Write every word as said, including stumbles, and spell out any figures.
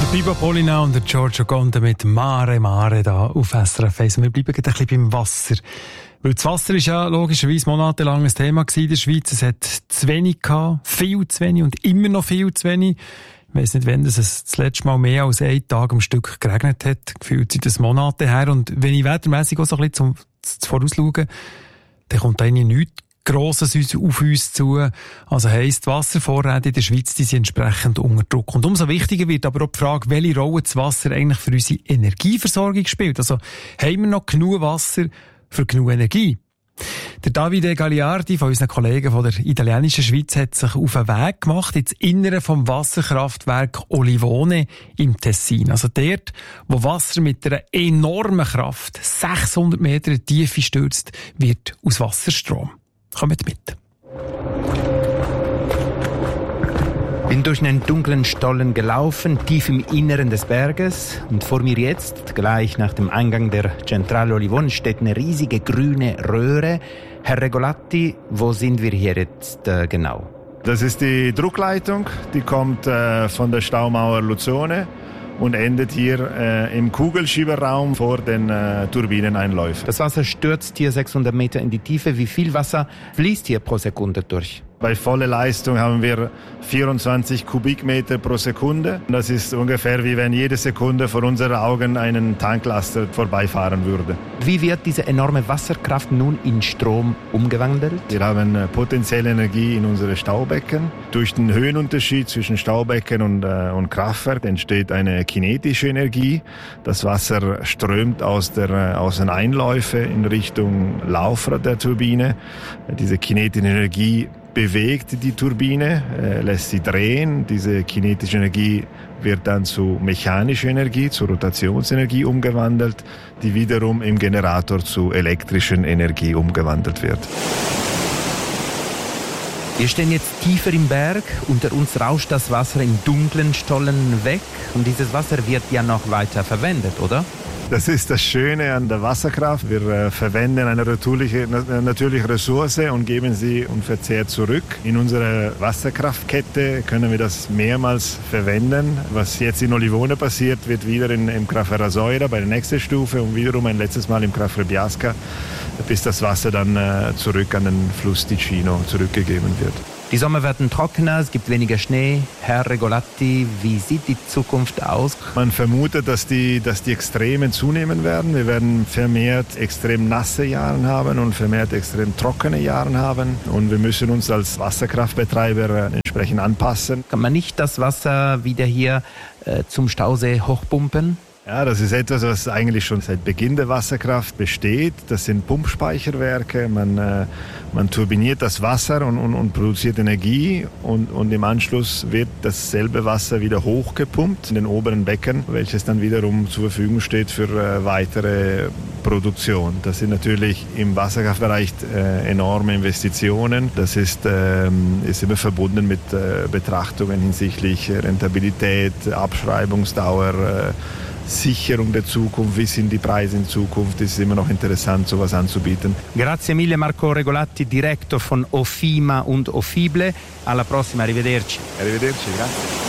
Bibo Polina und Giorgio Conte mit Mare Mare da auf S R F eins. Und wir bleiben gerade ein bisschen beim Wasser. Weil das Wasser ist ja logischerweise monatelang ein Thema in der Schweiz. Es hat zu wenig gehabt, viel zu wenig und immer noch viel zu wenig. Ich weiss nicht, wann es das letzte Mal mehr als einen Tag am Stück geregnet hat. Gefühlt sind das Monate her. Und wenn ich wettermässig auch so ein bisschen zum, zum Vorausschauen, dann kommt eigentlich nichts Grosses auf uns zu. Also heisst, die Wasservorräte in der Schweiz, die sind entsprechend unter Druck. Und umso wichtiger wird aber auch die Frage, welche Rolle das Wasser eigentlich für unsere Energieversorgung spielt. Also haben wir noch genug Wasser für genug Energie? Der Davide Gagliardi von unseren Kollegen von der italienischen Schweiz hat sich auf einen Weg gemacht ins Innere vom Wasserkraftwerk Olivone im Tessin. Also dort, wo Wasser mit einer enormen Kraft sechshundert Meter Tiefe stürzt, wird aus Wasserstrom. Kommt mit. Bin durch einen dunklen Stollen gelaufen, tief im Inneren des Berges. Und vor mir jetzt, gleich nach dem Eingang der Centrale Olivone, steht eine riesige grüne Röhre. Herr Regolatti, wo sind wir hier jetzt äh, genau? Das ist die Druckleitung, die kommt äh, von der Staumauer Luzone und endet hier äh, im Kugelschieberraum vor den äh, Turbineneinläufen. Das Wasser stürzt hier sechshundert Meter in die Tiefe. Wie viel Wasser fließt hier pro Sekunde durch? Bei voller Leistung haben wir vierundzwanzig Kubikmeter pro Sekunde. Das ist ungefähr wie wenn jede Sekunde vor unseren Augen einen Tanklaster vorbeifahren würde. Wie wird diese enorme Wasserkraft nun in Strom umgewandelt? Wir haben potenzielle Energie in unsere Staubecken. Durch den Höhenunterschied zwischen Staubecken und, äh, und Kraftwerk entsteht eine kinetische Energie. Das Wasser strömt aus, der, aus den Einläufen in Richtung Laufrad der Turbine. Diese kinetische Energie bewegt die Turbine, äh, lässt sie drehen. Diese kinetische Energie wird dann zu mechanischer Energie, zu Rotationsenergie umgewandelt, die wiederum im Generator zu elektrischen Energie umgewandelt wird. Wir stehen jetzt tiefer im Berg. Unter uns rauscht das Wasser in dunklen Stollen weg. Und dieses Wasser wird ja noch weiter verwendet, oder? Das ist das Schöne an der Wasserkraft. Wir äh, verwenden eine natürliche, natürliche Ressource und geben sie unverzehrt zurück. In unserer Wasserkraftkette können wir das mehrmals verwenden. Was jetzt in Olivone passiert, wird wieder in, im Kraftwerk Asoira bei der nächsten Stufe und wiederum ein letztes Mal im Kraftwerk Biasca, bis das Wasser dann äh, zurück an den Fluss Ticino zurückgegeben wird. Die Sommer werden trockener, es gibt weniger Schnee. Herr Regolatti, wie sieht die Zukunft aus? Man vermutet, dass die, dass die Extremen zunehmen werden. Wir werden vermehrt extrem nasse Jahre haben und vermehrt extrem trockene Jahre haben. Und wir müssen uns als Wasserkraftbetreiber entsprechend anpassen. Kann man nicht das Wasser wieder hier äh, zum Stausee hochpumpen? Ja, das ist etwas, was eigentlich schon seit Beginn der Wasserkraft besteht. Das sind Pumpspeicherwerke. Man, äh, man turbiniert das Wasser und, und, und produziert Energie und, und im Anschluss wird dasselbe Wasser wieder hochgepumpt in den oberen Becken, welches dann wiederum zur Verfügung steht für äh, weitere Produktion. Das sind natürlich im Wasserkraftbereich äh, enorme Investitionen. Das ist, äh, ist immer verbunden mit äh, Betrachtungen hinsichtlich Rentabilität, Abschreibungsdauer, äh, Sicherung der Zukunft, wie sind die Preise in Zukunft, es ist immer noch interessant, sowas anzubieten. Grazie mille Marco Regolatti, Direktor von Ofima und Ofible. Alla prossima, arrivederci. Arrivederci, grazie.